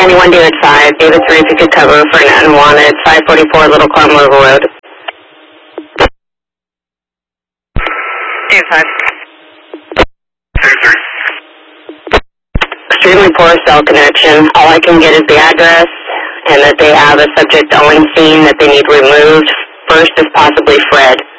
91 David 5, David 3 if you could cover for an unwanted 544 Little Carmel Road. David 5. David 3. Extremely poor cell connection. All I can get is the address and that they have a subject on scene that they need removed. First is possibly Fred.